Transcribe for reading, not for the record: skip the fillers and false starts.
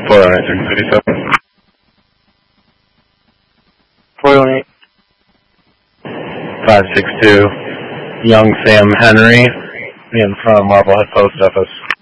418, 687. 418. 562, Young Sam Henry, in front of Marblehead Post Office.